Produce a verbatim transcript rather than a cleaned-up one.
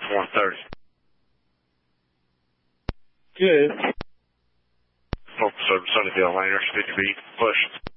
one thirty. Good. Norfolk Southern Sunnyvale, Laners, fifty B, push.